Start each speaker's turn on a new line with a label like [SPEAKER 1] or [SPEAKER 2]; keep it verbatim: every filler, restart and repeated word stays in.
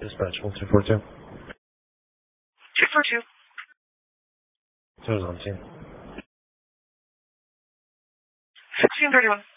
[SPEAKER 1] Dispatch one two four two.
[SPEAKER 2] two four two.
[SPEAKER 1] Who's on scene?
[SPEAKER 2] sixteen thirty-one.